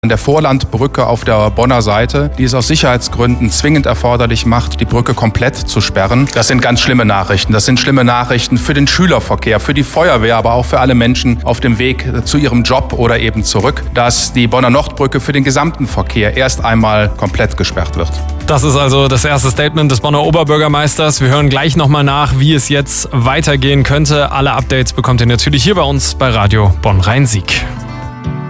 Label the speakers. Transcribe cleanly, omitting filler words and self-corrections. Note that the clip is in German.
Speaker 1: An der Vorlandbrücke auf der Bonner Seite, die es aus Sicherheitsgründen zwingend erforderlich macht, die Brücke komplett zu sperren. Das sind ganz schlimme Nachrichten. Das sind schlimme Nachrichten für den Schülerverkehr, für die Feuerwehr, aber auch für alle Menschen auf dem Weg zu ihrem Job oder eben zurück, dass die Bonner Nordbrücke für den gesamten Verkehr erst einmal komplett gesperrt wird.
Speaker 2: Das ist also das erste Statement des Bonner Oberbürgermeisters. Wir hören gleich nochmal nach, wie es jetzt weitergehen könnte. Alle Updates bekommt ihr natürlich hier bei uns bei Radio Bonn-Rhein-Sieg.